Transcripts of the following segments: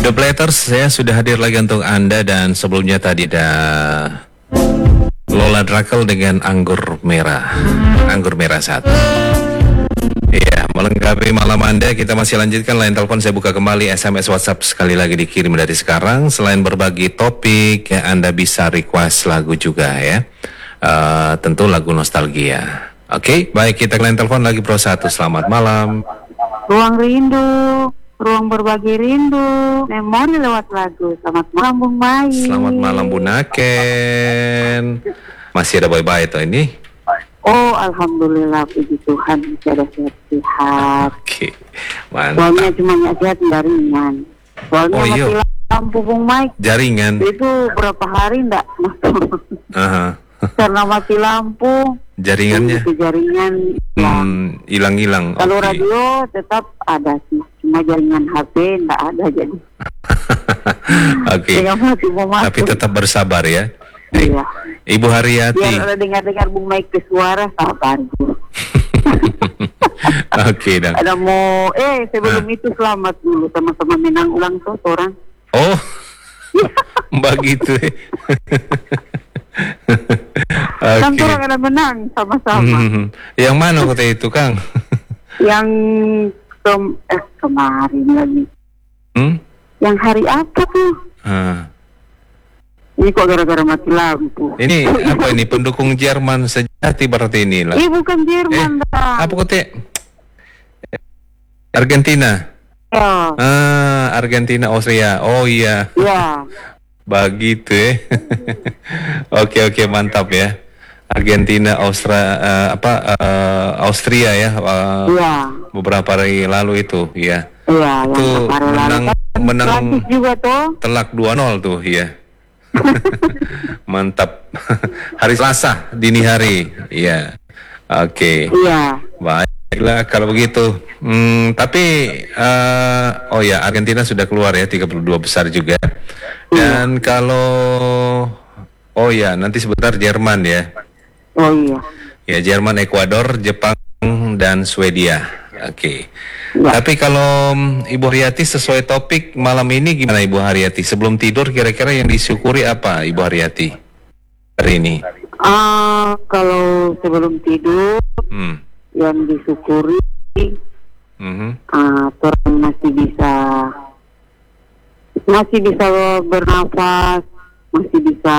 The Platters saya sudah hadir lagi untuk Anda, dan sebelumnya tadi ada Lola Drakel dengan Anggur Merah satu. Iya, melengkapi malam Anda, kita masih lanjutkan line telepon. Saya buka kembali SMS WhatsApp sekali lagi dikirim dari sekarang. Selain berbagi topik, ya, Anda bisa request lagu juga ya. Tentu lagu nostalgia. Oke, baik, kita ke line telepon lagi Pro 1. Selamat malam. Ruang rindu, ruang berbagi rindu, memori lewat lagu. Selamat malam Bung Mai. Selamat malam Bu Naken. Masih ada bye-bye tuh ini? Oh, alhamdulillah, puji Tuhan masih ada sehat-sehat. Oke, mantap. Soalnya cuma sehat nggak ringan. Soalnya mati lampu Bung Mai. Jaringan. Itu berapa hari enggak masuk. Karena mati lampu. Jaringannya? Jaringan hilang-hilang. Kalau radio tetap ada sih, cuma jaringan HP enggak ada jadi. Oke. Tapi tetap bersabar ya. Iya. Ibu Haryati. Biar dengar Bung Mike ke suara, sabar. Oke, dan. Ada mau sebelum itu selamat dulu sama-sama menang ulang tahun orang. Oh. Mbak gitu. Kan orang ada menang sama-sama. Yang mana kota itu, Kang? Yang kemarin lagi. Yang hari apa tuh? Ini kok gara-gara mati lampu. Ini apa ini, pendukung Jerman sejati berarti ini lah. Bukan Jerman dah. Apa kota? Argentina. Ya. Argentina, Austria. Oh iya. Ya. Begitu ya. Oke, mantap ya. Argentina, Austria ya. Beberapa hari lalu itu ya. Iya, itu menang juga tuh. Telak 2-0 tuh ya. Mantap. Hari Selasa dini hari. Iya. Oke. Iya. Baiklah kalau begitu. Tapi Argentina sudah keluar ya, 32 besar juga. Dan kalau nanti sebentar Jerman ya. Oh iya. Ya, Jerman, Ekuador, Jepang dan Swedia. Oke. Tapi kalau Ibu Haryati sesuai topik malam ini gimana Ibu Haryati? Sebelum tidur kira-kira yang disyukuri apa Ibu Haryati hari ini? Kalau sebelum tidur yang disyukuri orang masih bisa bernafas, masih bisa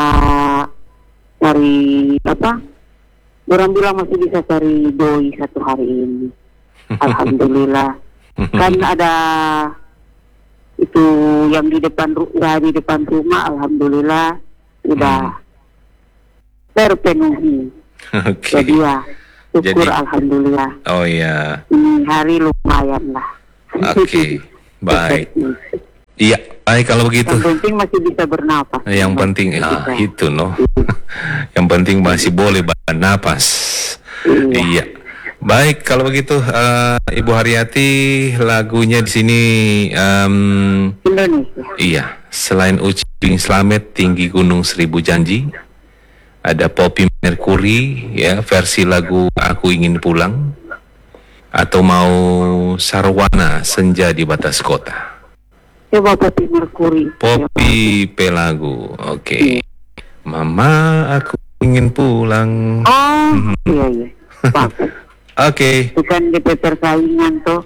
cari orang bilang masih bisa cari doi satu hari ini. Alhamdulillah. Kan ada itu yang di depan rumah, alhamdulillah sudah terpenuhi. Jadi ya syukur alhamdulillah. Oh iya. Hari lumayan lah. Oke. Baik. Iya, baik kalau begitu. Yang penting masih bisa bernapas. Yang penting itu Yang penting masih boleh bernapas. Iya. Baik, kalau begitu Ibu Haryati, lagunya di sini Indonesia. Iya, selain Ucing Slamet, Tinggi Gunung Seribu Janji, ada Poppy Mercury ya, versi lagu Aku Ingin Pulang, atau mau Sarwana Senja di Batas Kota. Coba Poppy Mercury. Poppy Pelagu. Oke. Mama, aku ingin pulang. Oh, iya. Oke. Bukan di persaingan tuh.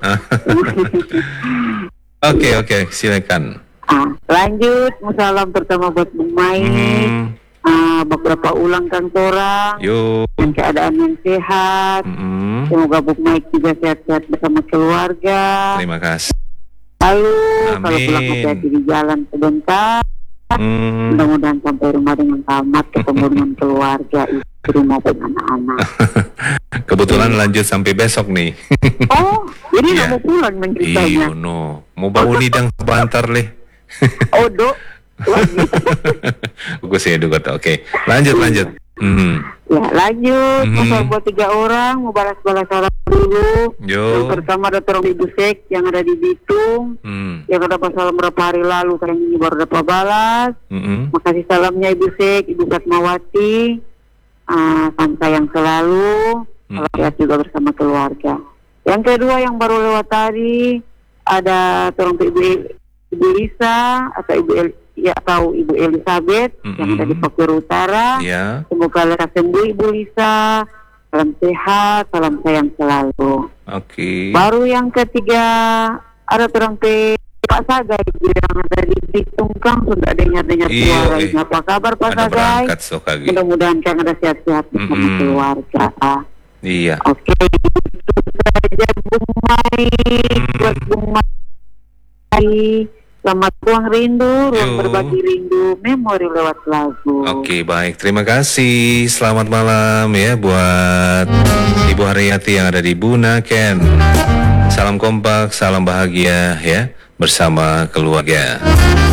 Oke, silakan. Lanjut, salam pertama buat Bung Mai. Beberapa ulang kantoran. Yuk. Dan keadaan yang sehat. Semoga Bung Mai juga sehat-sehat bersama keluarga. Terima kasih. Lalu Amin. kalau pulang hati-hati di jalan sebentar. Mudah-mudahan sampai rumah dengan selamat, ketemu dengan keluarga, istri maupun anak-anak. Kebetulan lanjut sampai besok nih. Oh, jadi nggak mau pulang menceritanya? Iya, mau bawa nidang sebentar leh. Oh, dok. Bagus ya, Oke, lanjut. Ya, lanjut. Masal buat 3 orang, mau balas-balas salam dulu. Yang pertama ada orang Ibu Sek yang ada di Bitung. Yang ada salam berapa hari lalu, karena ini baru dapat balas. Makasih salamnya Ibu Sek, Ibu Fatmawati. Santai yang selalu. Sehat juga bersama keluarga. Yang kedua yang baru lewat tadi ada orang Ibu Lisa atau Ibu Elizabeth yang ada di Papua Utara. Semoga lekas sembuh Ibu Lisa. Salam sehat, salam sayang selalu. Baru yang ketiga ada orang Pak Sagai yang ada di Bitungkang sudah dengar suaranya. Apa kabar Pak Sagai? Mudah-mudahan kan ada sehat-sehat bersama keluarga. Iya. Oke, itu saja Bung Mai. Buat Bung Mai, selamat ruang rindu, ruang berbagi rindu, memori lewat lagu. Oke, baik, terima kasih. Selamat malam ya buat Ibu Haryati yang ada di Bunaken. Salam kompak, salam bahagia ya bersama keluarga.